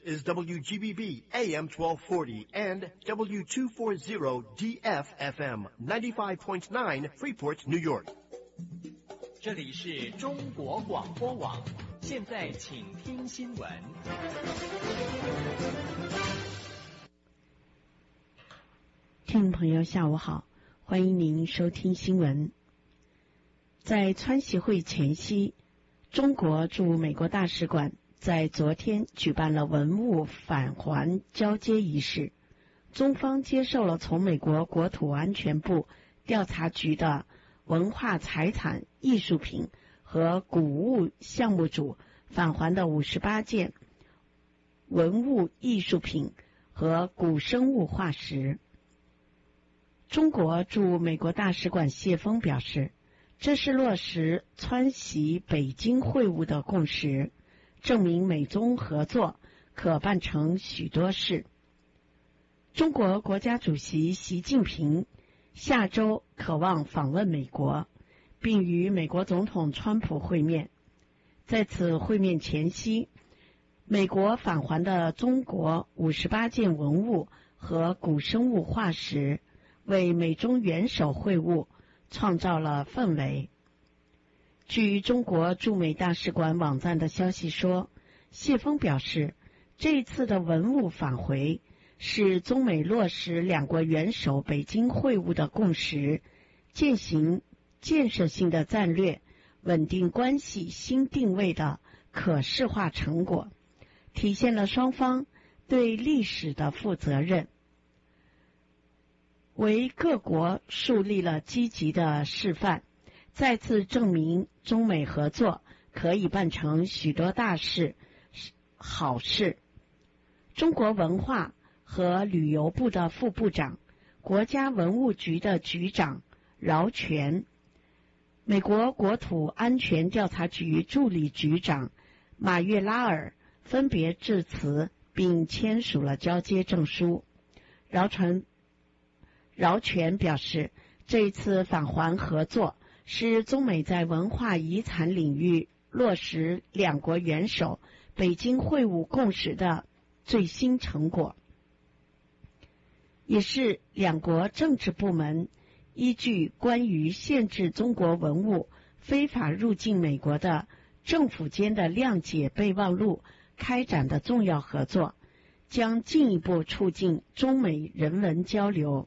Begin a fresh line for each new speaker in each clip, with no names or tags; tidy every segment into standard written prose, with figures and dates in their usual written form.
is WGBB AM 1240 and W240 DFFM 95.9 Freeport, New York.
这里是中国广播网，现在请听新闻。
听众朋友，下午好，欢迎您收听新闻。在川习会前夕，中国驻美国大使馆在昨天举办了文物返还交接仪式，中方接受了从美国国土安全部调查局的文化财产、艺术品和古物项目组返还的58件文物艺术品和古生物化石。中国驻美国大使馆谢锋表示，这是落实川习北京会晤的共识，证明美中合作可办成许多事。中国国家主席习近平下周可望访问美国，并与美国总统川普会面。在此会面前夕，美国返还的中国58件文物和古生物化石为美中元首会晤创造了氛围。据中国驻美大使馆网站的消息说，谢锋表示，这一次的文物返回是中美落实两国元首北京会晤的共识，践行建设性的战略，稳定关系新定位的可视化成果，体现了双方对历史的负责任，为各国树立了积极的示范，再次证明中美合作可以办成许多大事、好事。中国文化和旅游部的副部长、国家文物局的局长饶全，美国国土安全调查局助理局长马约拉尔分别致辞并签署了交接证书。饶全表示，这一次返还合作是中美在文化遗产领域落实两国元首北京会晤共识的最新成果，也是两国政治部门依据关于限制中国文物非法入境美国的政府间的谅解备忘录开展的重要合作，将进一步促进中美人文交流。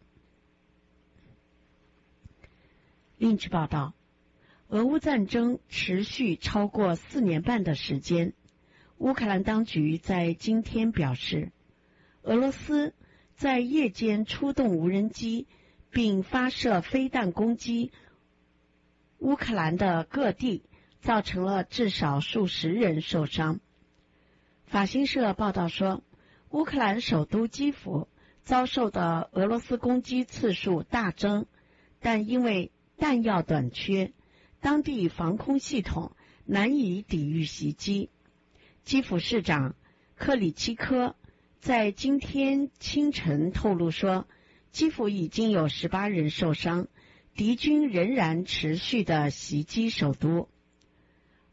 另据报道，俄乌战争持续超过4年半的时间，乌克兰当局在今天表示，俄罗斯在夜间出动无人机并发射飞弹攻击乌克兰的各地，造成了至少数十人受伤。法新社报道说，乌克兰首都基辅遭受的俄罗斯攻击次数大增，但因为弹药短缺，当地防空系统难以抵御袭击。基辅市长克里奇科在今天清晨透露说，基辅已经有18人受伤，敌军仍然持续地袭击首都。